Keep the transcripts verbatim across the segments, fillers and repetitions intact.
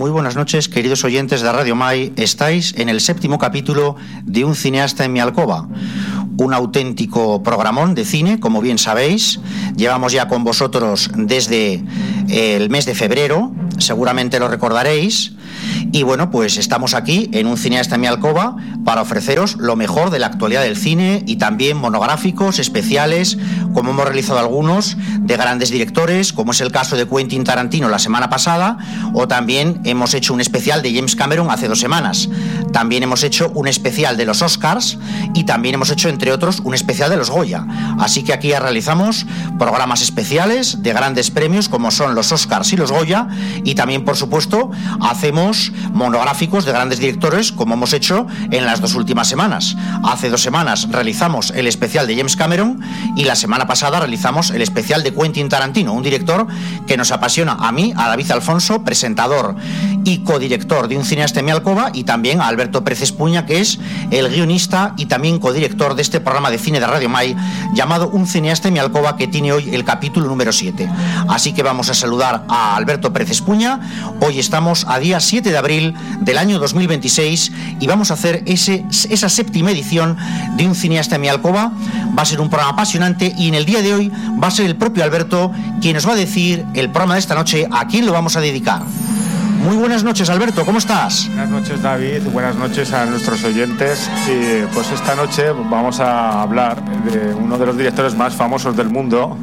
Muy buenas noches, queridos oyentes de Radio Mai. Estáis en el séptimo capítulo de Un cineasta en mi alcoba. Un auténtico programón de cine, como bien sabéis. Llevamos ya con vosotros desde el mes de febrero, seguramente lo recordaréis. Y bueno, pues estamos aquí en Un cineasta en mi alcoba para ofreceros lo mejor de la actualidad del cine y también monográficos, especiales, como hemos realizado algunos, de grandes directores, como es el caso de Quentin Tarantino la semana pasada, o también hemos hecho un especial de James Cameron hace dos semanas. También hemos hecho un especial de los Oscars y también hemos hecho, entre otros, un especial de los Goya. Así que aquí ya realizamos programas especiales de grandes premios como son los Oscars y los Goya, y también, por supuesto, hacemos monográficos de grandes directores como hemos hecho en las dos últimas semanas. Hace dos semanas realizamos el especial de James Cameron y la semana pasada realizamos el especial de Quentin Tarantino, un director que nos apasiona a mí, a David Alfonso, presentador y codirector de Un cineasta en mi alcoba, y también a Alberto Pérez Espuña, que es el guionista y también codirector de este programa de cine de Radio Mai llamado Un cineasta en mi alcoba, que tiene hoy el capítulo número siete. Así que vamos a saludar a Alberto Pérez Espuña. Hoy estamos a día siete de abril del año dos mil veintiséis y vamos a hacer ese, esa séptima edición de Un cineasta en mi alcoba. Va a ser un programa apasionante y en el día de hoy va a ser el propio Alberto quien nos va a decir el programa de esta noche a quién lo vamos a dedicar. Muy buenas noches, Alberto, ¿cómo estás? Buenas noches, David, buenas noches a nuestros oyentes. Y pues esta noche vamos a hablar de uno de los directores más famosos del mundo,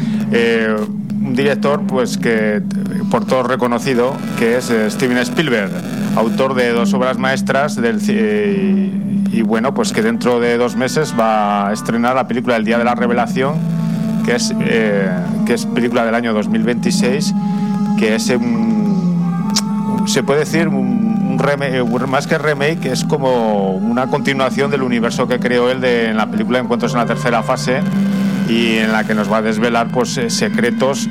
eh, un director pues que por todos reconocido, que es eh, Steven Spielberg, autor de dos obras maestras del eh, y bueno, pues que dentro de dos meses va a estrenar la película El día de la revelación, que es eh, que es película del año dos mil veintiséis, que es un, se puede decir un, un remake, más que remake, es como una continuación del universo que creó él de, en la película Encuentros en la tercera fase, y en la que nos va a desvelar pues eh, secretos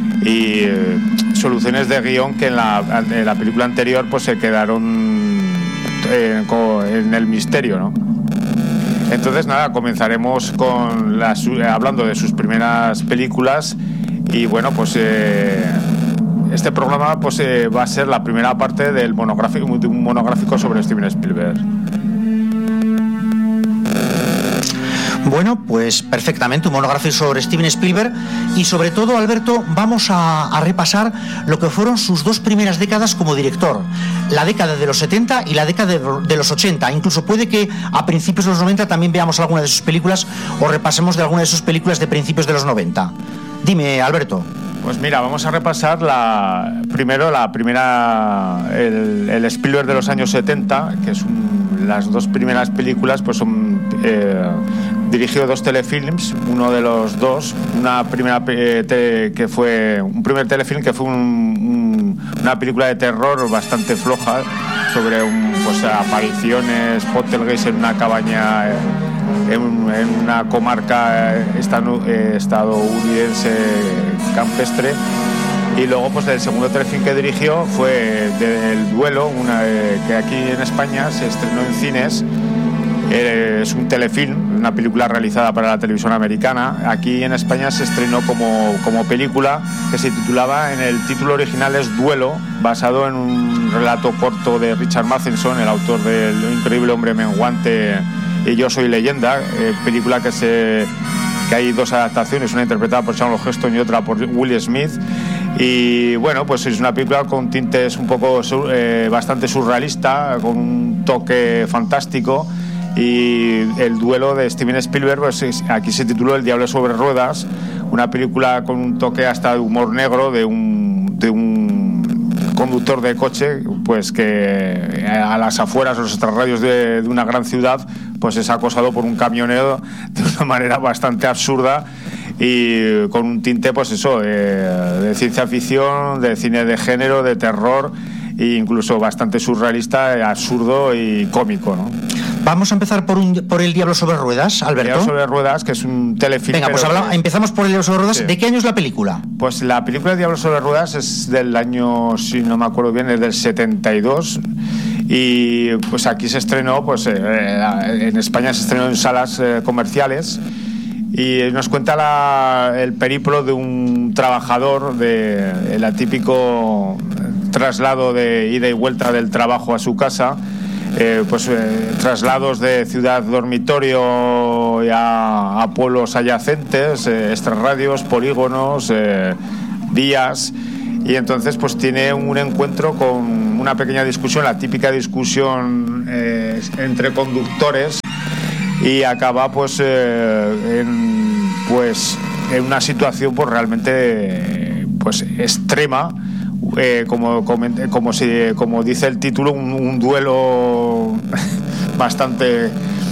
y eh, soluciones de guión que en la, en la película anterior pues se quedaron eh, en el misterio, ¿no? Entonces nada, comenzaremos con las, hablando de sus primeras películas, y bueno, pues eh, este programa pues eh, va a ser la primera parte del monográfico, de un monográfico sobre Steven Spielberg. Bueno, pues perfectamente, un monográfico sobre Steven Spielberg, y sobre todo, Alberto, vamos a, a repasar lo que fueron sus dos primeras décadas como director, la década de los setenta y la década de, de los ochenta. Incluso puede que a principios de los noventa también veamos alguna de sus películas o repasemos de alguna de sus películas de principios de los noventa. Dime, Alberto. Pues mira, vamos a repasar la primero la primera el, el Spielberg de los años setenta, que es un, las dos primeras películas pues son eh, dirigió dos telefilms, uno de los dos, una primera eh, te, que fue un primer telefilm que fue un, un, una película de terror bastante floja sobre un, pues apariciones, poltergeist en una cabaña eh, en, en una comarca estadounidense campestre. Y luego pues el segundo telefilm que dirigió fue del Duelo, una, eh, que aquí en España se estrenó en cines. Eh, es un telefilm, una película realizada para la televisión americana. Aquí en España se estrenó como, como película, que se titulaba, en el título original es Duelo, basado en un relato corto de Richard Matheson, el autor del Increíble hombre menguante y Yo soy leyenda, eh, película que se que hay dos adaptaciones, una interpretada por Charlton Heston y otra por Will Smith. Y bueno, pues es una película con tintes un poco eh, bastante surrealista, con un toque fantástico. Y el Duelo de Steven Spielberg, pues aquí se tituló El diablo sobre ruedas, una película con un toque hasta de humor negro de un, de un conductor de coche pues que a las afueras o los extrarradios de, de una gran ciudad pues es acosado por un camionero de una manera bastante absurda y con un tinte pues eso de, de ciencia ficción, de cine de género, de terror e incluso bastante surrealista, absurdo y cómico, ¿no? Vamos a empezar por, un, por El diablo sobre ruedas, Alberto. El diablo sobre ruedas, que es un telefilm. Venga, pues hablamos, empezamos por El diablo sobre ruedas. Sí. ¿De qué año es la película? Pues la película El diablo sobre ruedas es del año, si no me acuerdo bien, es del setenta y dos. Y pues aquí se estrenó, pues eh, en España se estrenó en salas eh, comerciales. Y nos cuenta la, el periplo de un trabajador, de el atípico traslado de ida y vuelta del trabajo a su casa, eh, pues eh, traslados de ciudad dormitorio a, a pueblos adyacentes, eh, extrarradios, polígonos, eh, días. Y entonces pues tiene un encuentro con una pequeña discusión, la típica discusión eh, entre conductores, y acaba pues eh, en pues en una situación pues realmente pues extrema, eh, como como si como dice el título, un, un duelo bastante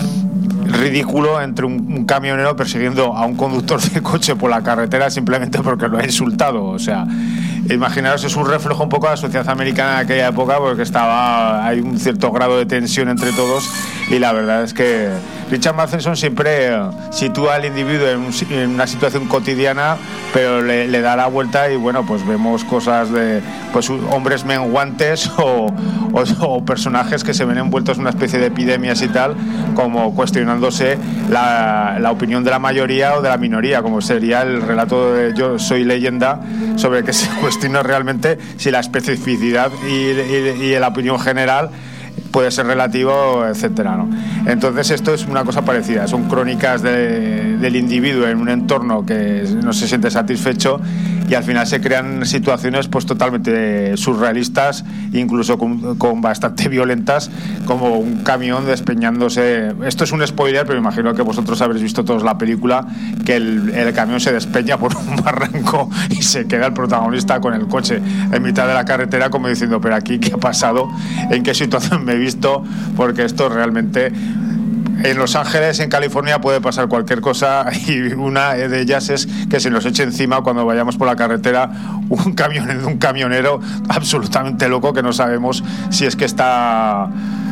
ridículo entre un, un camionero persiguiendo a un conductor de coche por la carretera simplemente porque lo ha insultado. O sea, imaginaros, es un reflejo un poco de la sociedad americana de aquella época, porque estaba hay un cierto grado de tensión entre todos, y la verdad es que Richard Matheson siempre sitúa al individuo en, un, en una situación cotidiana, pero le, le da la vuelta, y bueno, pues vemos cosas de pues hombres menguantes o, o, o personajes que se ven envueltos en una especie de epidemias y tal, como cuestionándose la, la opinión de la mayoría o de la minoría, como sería el relato de Yo soy leyenda, sobre que se cuestiona realmente si la especificidad y, y, y la opinión general puede ser relativo, etcétera, ¿no? Entonces esto es una cosa parecida, son crónicas de, del individuo en un entorno que no se siente satisfecho, y al final se crean situaciones pues totalmente surrealistas, incluso con, con bastante violentas, como un camión despeñándose. Esto es un spoiler, pero imagino que vosotros habréis visto todos la película, que el, el camión se despeña por un barranco y se queda el protagonista con el coche en mitad de la carretera, como diciendo, pero aquí ¿qué ha pasado? ¿En qué situación me he visto? Porque esto realmente, en Los Ángeles, en California, puede pasar cualquier cosa, y una de ellas es que se nos eche encima cuando vayamos por la carretera un camión, un camionero absolutamente loco, que no sabemos si es que está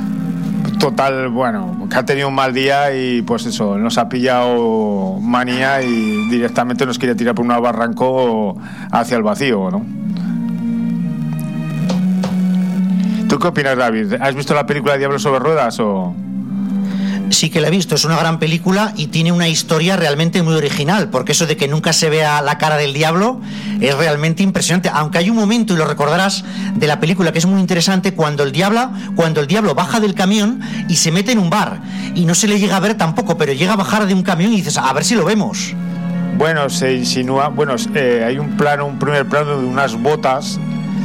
total, bueno, que ha tenido un mal día y pues eso, nos ha pillado manía y directamente nos quiere tirar por un barranco hacia el vacío, ¿no? ¿Tú qué opinas, David? ¿Has visto la película Diablo sobre ruedas o...? Sí que la he visto, es una gran película y tiene una historia realmente muy original, porque eso de que nunca se vea la cara del diablo es realmente impresionante, aunque hay un momento, y lo recordarás, de la película que es muy interesante, cuando el diablo, cuando el diablo baja del camión y se mete en un bar, y no se le llega a ver tampoco, pero llega a bajar de un camión y dices, a ver si lo vemos. Bueno, se insinúa, bueno, eh, hay un plano, un primer plano de unas botas,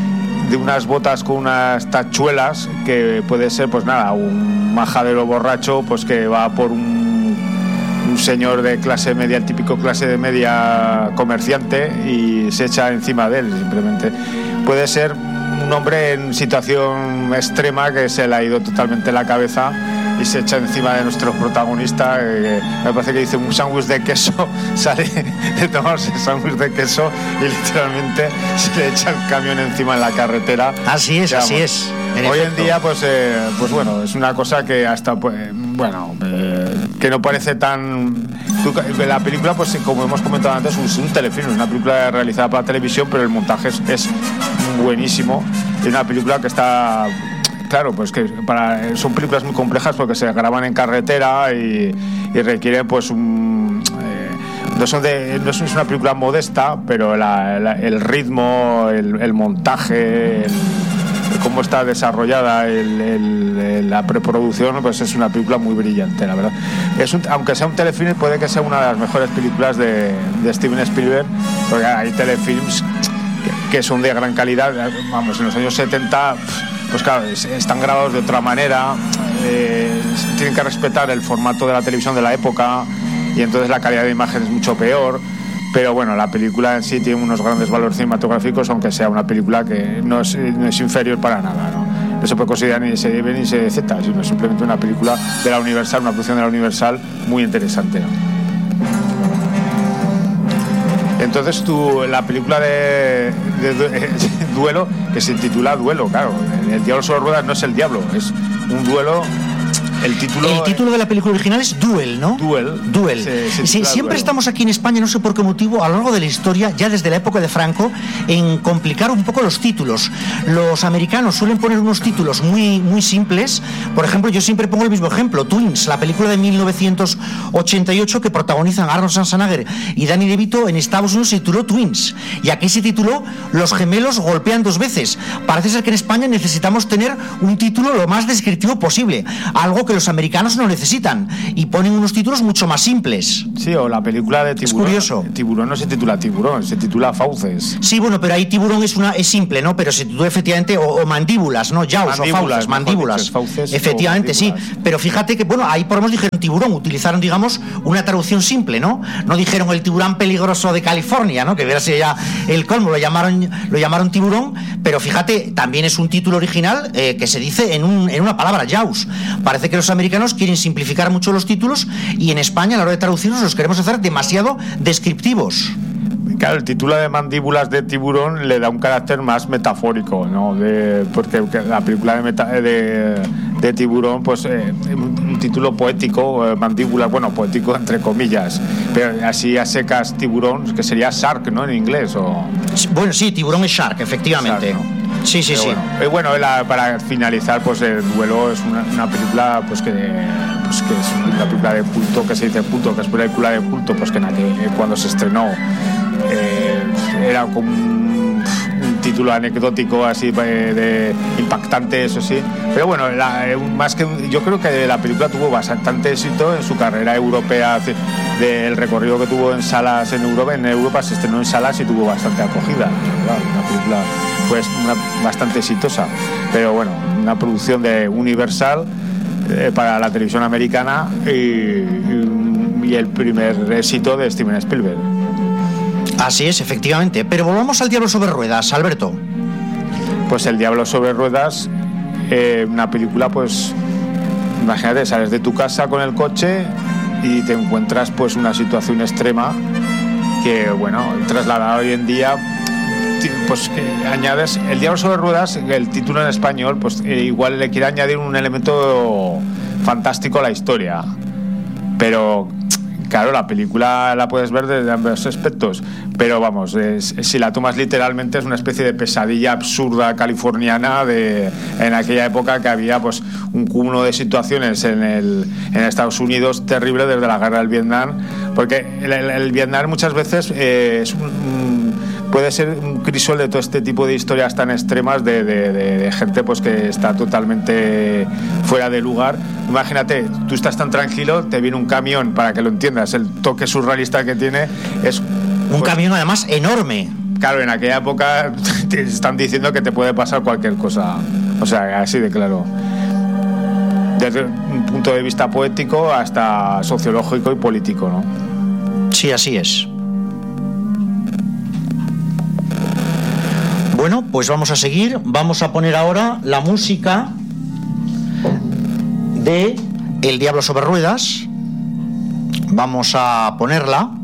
de unas botas con unas tachuelas, que puede ser, pues nada, un majadero borracho, pues que va por un, un señor de clase media, el típico clase de media comerciante, y se echa encima de él, simplemente. Puede ser un hombre en situación extrema que se le ha ido totalmente la cabeza y se echa encima de nuestro protagonista. Eh, me parece que dice un sándwich de queso, sale de tomarse el sándwich de queso y literalmente se le echa el camión encima en la carretera. Así es, Digamos. así es. En Hoy efecto. en día, pues, eh, pues bueno, es una cosa que hasta, pues, bueno, eh, que no parece tan... La película, pues como hemos comentado antes, es un telefilm, es una película realizada para televisión, pero el montaje es, es buenísimo. Es una película que está... Claro, pues que para, son películas muy complejas porque se graban en carretera y, y requieren pues un... Eh, no, son de, no es una película modesta, pero la, la, el ritmo, el, el montaje, el, cómo está desarrollada el, el, el, la preproducción, pues es una película muy brillante, la verdad. Es un, aunque sea un telefilm, puede que sea una de las mejores películas de, de Steven Spielberg, porque hay telefilms que, que son de gran calidad. Vamos, en los años setenta... pues claro, están grabados de otra manera, eh, tienen que respetar el formato de la televisión de la época, y entonces la calidad de imagen es mucho peor, pero bueno, la película en sí tiene unos grandes valores cinematográficos, aunque sea una película que no es, no es inferior para nada, ¿no? No se puede considerar ni S B ni S Z, sino simplemente una película de la Universal, una producción de la Universal muy interesante, ¿no? Entonces tú, la película de, de, de Duelo, que se titula Duelo, claro, el diablo sobre ruedas no es el diablo, es un duelo El título, el título de la película original es Duel, ¿no? Duel. Duel. Se, se sí, siempre Duel. Estamos aquí en España, no sé por qué motivo, a lo largo de la historia, ya desde la época de Franco, en complicar un poco los títulos. Los americanos suelen poner unos títulos muy, muy simples. Por ejemplo, yo siempre pongo el mismo ejemplo, Twins, la película de mil novecientos ochenta y ocho que protagonizan Arnold Schwarzenegger y Danny DeVito, en Estados Unidos se tituló Twins. Y aquí se tituló Los gemelos golpean dos veces. Parece ser que en España necesitamos tener un título lo más descriptivo posible, algo que los americanos no necesitan, y ponen unos títulos mucho más simples. Sí, o la película de Tiburón. Es curioso. Tiburón no se titula Tiburón, se titula Fauces. Sí, bueno, pero ahí Tiburón es una es simple, ¿no? Pero se titula efectivamente o, o mandíbulas, ¿no? Jaws mandíbulas, o fauces, mandíbulas. Dicho, fauces efectivamente, sí. Pero fíjate que, bueno, ahí por lo menos dijeron tiburón, utilizaron, digamos, una traducción simple, ¿no? No dijeron el tiburón peligroso de California, ¿no? Que hubiera sido ya el colmo, lo llamaron, lo llamaron tiburón, pero fíjate, también es un título original eh, que se dice en, un, en una palabra, Jaws. Parece que los americanos quieren simplificar mucho los títulos y en España a la hora de traducirlos los queremos hacer demasiado descriptivos. Claro, el título de mandíbulas de Tiburón le da un carácter más metafórico, ¿no? De, porque la película de, meta, de, de Tiburón, pues eh, un, un título poético, eh, mandíbulas, bueno, poético entre comillas, pero así a secas Tiburón, que sería Shark, ¿no? En inglés, o... Bueno, sí, Tiburón es Shark, efectivamente. Shark, ¿no? Sí, sí, pero sí. Bueno, bueno la, para finalizar, pues el Duelo es una, una película, pues que... Pues que es una película de culto, que se dice culto, que es película de culto, pues que, que cuando se estrenó eh, era como un, un título anecdótico así de, de impactante, eso sí, pero bueno, la, más que yo creo que la película tuvo bastante éxito en su carrera europea, del recorrido que tuvo en salas en Europa. En Europa se estrenó en salas y tuvo bastante acogida. Claro, una película pues una, bastante exitosa, pero bueno, una producción de Universal eh, para la televisión americana y, y, y el primer éxito de Steven Spielberg. Así es, efectivamente. Pero volvamos al Diablo sobre Ruedas, Alberto. Pues el Diablo sobre Ruedas, eh, una película, pues imagínate, sales de tu casa con el coche y te encuentras pues una situación extrema que, bueno, trasladada hoy en día, pues que añades el Diablo sobre Ruedas, el título en español, pues eh, igual le quiere añadir un elemento fantástico a la historia, pero claro, la película la puedes ver desde ambos aspectos, pero vamos, es, si la tomas literalmente es una especie de pesadilla absurda californiana de en aquella época, que había pues un cúmulo de situaciones en el en Estados Unidos terrible desde la guerra del Vietnam, porque el, el, el Vietnam muchas veces eh, es un, un, puede ser un crisol de todo este tipo de historias tan extremas de, de, de, de gente pues que está totalmente fuera de lugar. Imagínate, tú estás tan tranquilo, te viene un camión, para que lo entiendas, el toque surrealista que tiene es... Un pues, camión además enorme. Claro, en aquella época te están diciendo que te puede pasar cualquier cosa, o sea, así de claro. Desde un punto de vista poético hasta sociológico y político, ¿no? Sí, así es. Bueno, pues vamos a seguir. Vamos a poner ahora la música de El Diablo sobre Ruedas. Vamos a ponerla.